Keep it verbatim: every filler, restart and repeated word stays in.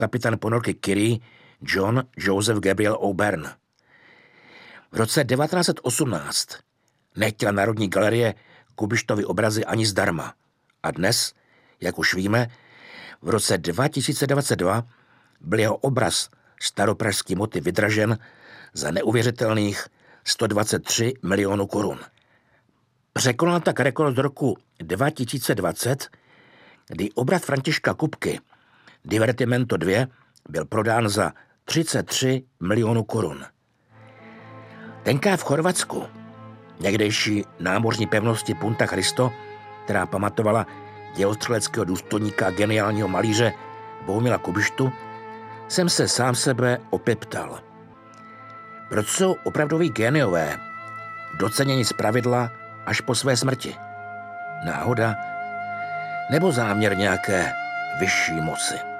kapitán ponorky Curie John Joseph Gabriel O'Byrne. V roce devatenáct set osmnáct nechtěla Národní galerie Kubištovy obrazy ani zdarma. A dnes, jak už víme, v roce dva tisíce dvacet dva byl jeho obraz Staropražský motiv vydražen za neuvěřitelných sto dvacet tři milionů korun. Překonal tak rekord z roku dva tisíce dvacet, kdy obraz Františka Kupky Divertimento dva byl prodán za třicet tři milionů korun. Tenkrát v Chorvatsku, někdejší námořní pevnosti Punta Christo, která pamatovala dělostřeleckého důstojníka a geniálního malíře Bohumila Kubištu, jsem se sám sebe opět ptal. Proč jsou opravdoví géniové doceněni zpravidla až po své smrti? Náhoda nebo záměr nějaké vyšší moci?